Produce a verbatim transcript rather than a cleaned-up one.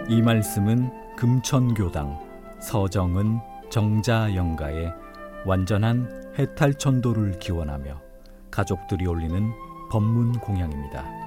이 말씀은 금천교당 서정은 정자영가의 완전한 해탈천도를 기원하며 가족들이 올리는 법문 공양입니다.